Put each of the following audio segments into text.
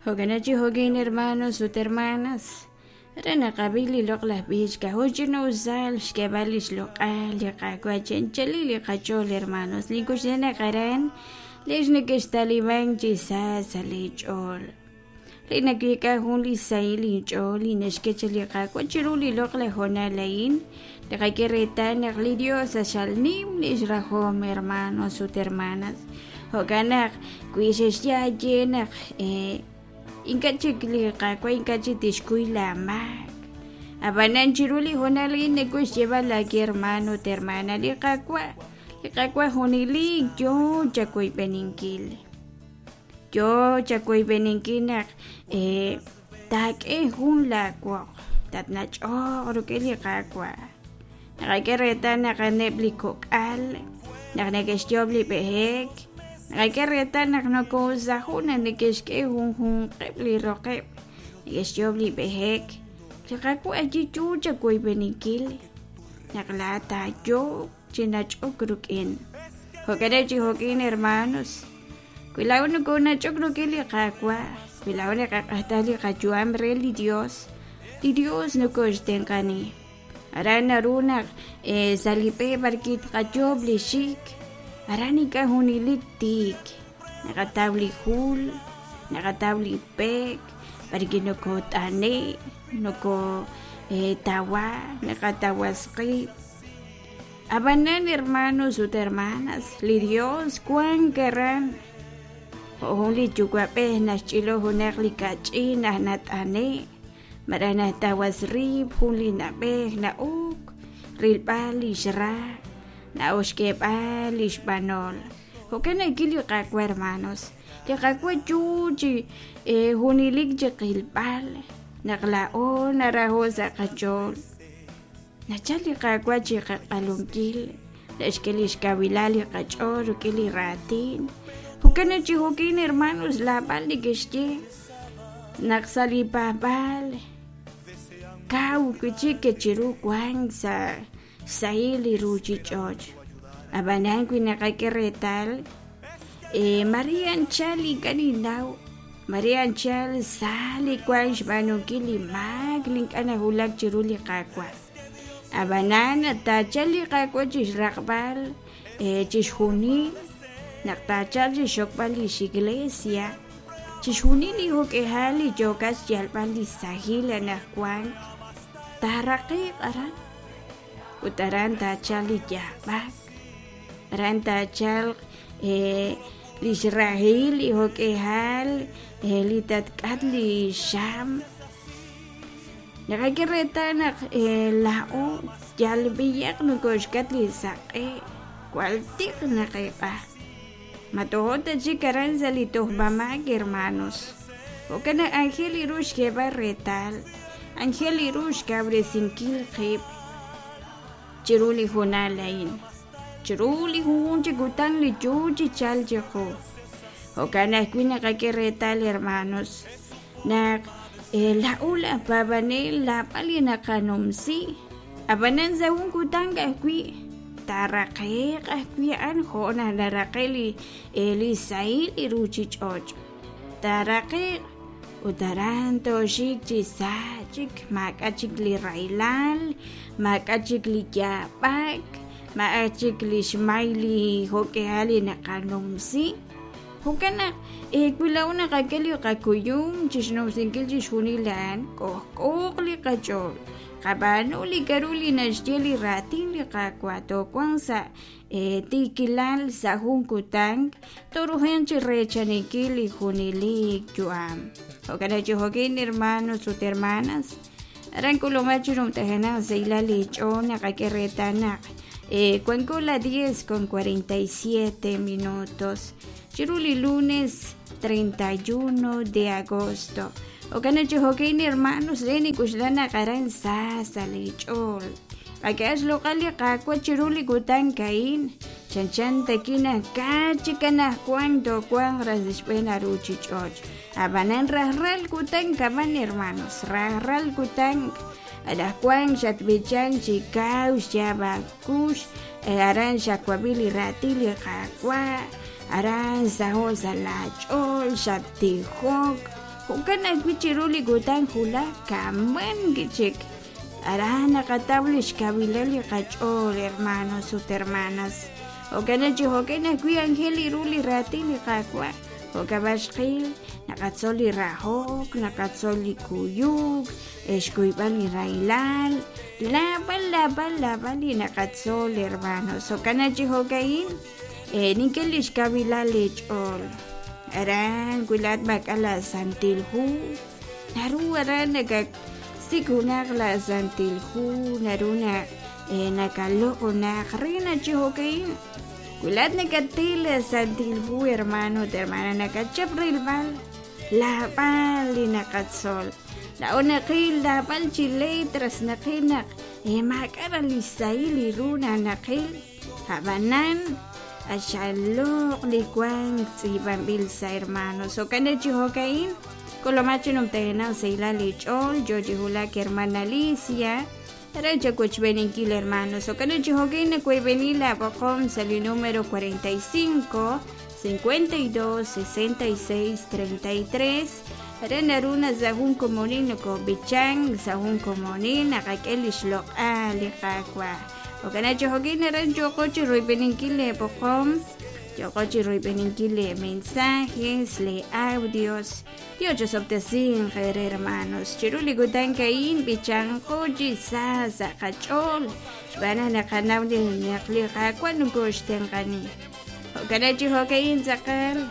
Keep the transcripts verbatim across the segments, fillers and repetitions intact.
Hoganachi hogin hermanos ut hermanas. Rana qabili loqlas bichka hochino usal shkebalish loqal yaqaqua chenchalili qachol hermanos likushena qaran lejne que estaliban chisas alechol rina que hunli saili choli neshkechali qaqua chiruli loqla honalain de que retan Dios shalnim nisrahom hermanos ut hermanas hoganak kuishes ya llena eh Inka chikli qaqua inka chitishkuila mak. Abanan chiruli honali negus lleva la que hermano te hermana li qaqua. Li qaqua honili yo chakoy beninkil. Yo chakoy beninkinak eh tak e hun la kwa. Tat nach oh ruke li qaqua. Nakakereta nakanebli kokal. Naknegestiobli behek. Hay que retar no cosa una de que es que un un qibli roqib es jobli behek llega ku allí chucha ku benikil naglata yo chinach okrukin hokerechi hokin hermanos cuidado no con una chokrukin le qaqwa cuidado le qaqatali qachuam reli Dios di Dios no kosten kani arana runa eh salipe barkit qachobli shik Aranika hunilik tik, nakatabli hul, nakatabli pek, parigi noko tane, noko eh, tawa, nakatawaskip. Abanan hermanos ut hermanas, li Dios kuan keran. Ohuli chukape naschilo hunekli kachina natane, marana tawasrib, huli nabe na uk, rilpali shra. Na oshkeba lishbanol. Hokena ikili qaqua hermanos. Li qaqua chuchi eh hunilik jqilpal. Naqla o narahosa qachol. Nachali qaqua chiqalungkil. Lashkelish kabilali qachol ukili ratin. Hokena chihokin hermanos la bal digeshke. Naqsali babal. Kau kuchike chiru kwang sa Saili ruchi choj. Abanan kuina kake retal. Eh, Marian Chali kaninaw. Marian Chal sali kwansh banu kili maglink ana hulak chiruli kakwa. Abanan atachali kakwa chish rakbal. Eh, chish huni. Naktachal chish shokbali iglesia. Chish huni li hokehali jokas yalbali sahil anakwan. Taraki aran. Utaran tachal yabak, ran tachal eh lisrahil ihokehal eh litatkat li sham. Nakakireta nak eh lao jalbiyak nukoshkat li saqe kualtik nakipa. Matohota chikaran salitoh bamak hermanos. Okana Angel irush keba retal, Angel irush kabre sinkil khib. Chiruli hunalain. Chiruli hunche gutan li chuchi chal jeko. Okana kuina kakeretal hermanos. Nak eh, la ula babane la pali na kanumsi. Abanan sa un gutan kakwi. Tarake kakwi an hona narakeli eli saili ruchi choch. Tarake Utaran toshik chisachik makachik li railal makachik li yapak makachik li shmaili hokehali nakanumsi hokana eh kulauna kakeli kakuyum chishnumsinkil chishunilan kohkok li kachol kabano li karuli nashteli ratin li kakwato kwansa eh tikilal sa hunkutang toruhen chirechanikili hunilik juam Okana chihokin hermanos ut hermanas. Arankulo machurum tajana seila lechona kakeretana. Eh, Cuencola diez con cuarenta y siete minutos. Chiruli lunes treinta y uno de agosto. Okana chihokin hermanos reni kushdana karan sasa lechol. Akash lokali kakwa chiruli gutan kain. Chanchan takina kachikana cuando cuan rasishpena ruchi choch. Abanan rahral kutang kaman hermanos. Rahral kutang. Ada cuan shatbichan chikau shabakush. Aran shakwabili ratili kakwa. Aran sahol salachol shatihok. Hukana Guichiruli Gutan Hula, Kaman Gichik. Arana Catablish Kabileli Cachol, hermanos, sus hermanas. Hukana Jihokena Gui Angeli Ruli Ratili Kakwa. Hukabashkil, Nakatsoli Rahok, Nakatsoli Kuyuk, Escuibali Railal, Labal, Labal, Labali Nakatsol, hermanos. Hukana Jihokain, Nikelish Kabilalich all. Aran gulat bakala santilhu naru aran nagak sigunak la santilhu naruna e nakaloko na karina chihokain gulat nagatila santilhu hermano de hermana nakachapril bal la bal nakatsol la onakil la bal chile tras nakinak e makara lisaili runa nakil habanan Ashalok likuan tzibambil sa hermanos. So kana chihokain, kolomacho nung tena seila lichol, yo jihula que hermana Alicia, recha kuch beninkil hermanos. So kana chihokain na kwe benila pocom sali número cuarenta y cinco, cincuenta y dos, sesenta y seis, treinta y tres. Renaruna zahun komonin ko bichang zahun komonin nakakelish lok alikakwa. O kana chihokin na rin joko chiroy beninkile pocom joko chiroy beninkile mensajes le audios yo yo sobtesin kere hermanos chiruli gutan kain bichang ko jisa sa kachol bana nakanaw ni nyakli kakwan gusten kani o kana chihokin zakal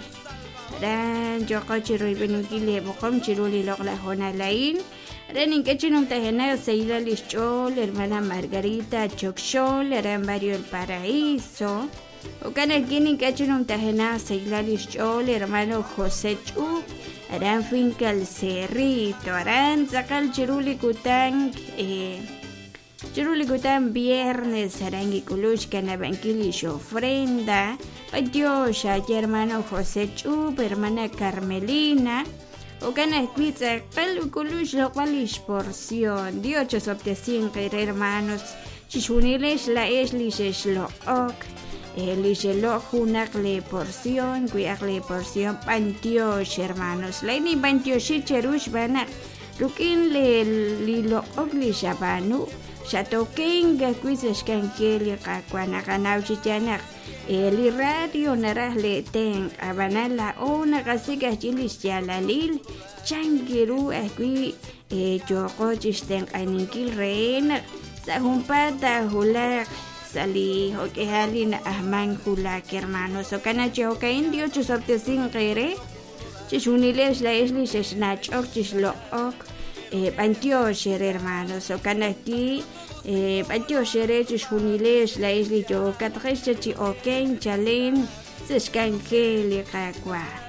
dan joko chiroy beninkile pocom chiruli lok la hona lain Renin que chinum tajena seila lichol, hermana Margarita Chokshol, eran barrio El Paraíso. O kana kini que chinum tajena seila lichol, hermano José Chu, eran finca El Cerrito, eran zakal chiruli kutang, eh, chiruli kutang viernes, eran ikulush kana bankilish ofrenda, patiosha, hermano José Chu, hermana Carmelina. O kana escucha pelu kulush lo cualish porción diocho sobtecin que hermanos chichuniles la eslish lo ok elish lo junak le porción cuiak le porción pantiosh hermanos la ni pantioshi cherush banak lukin le lilo ok li shabanu shatoking ga cuises kankeli kakwana kanau chichanak Eli radio narah leteng abanala ona kasika chilis jalalil changiru akui e joko chisten aninkil reena sa humpata hulak sali hokehalin ahman hulak hermanos so kana choka indio chusoptesin kere chishuniles la isli sesnach ok chislo ok e pantiocher hermanos so kana ti Eh, patio xerecho juniles la isli yo katrecha chi oken chalen se skangeli kakwa